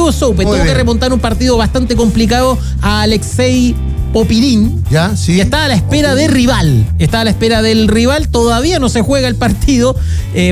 US Open. Tuvo que remontar un partido bastante complicado a Alexei Popirín. Ya, sí. Y está a la espera de rival. Está a la espera del rival. Todavía no se juega el partido.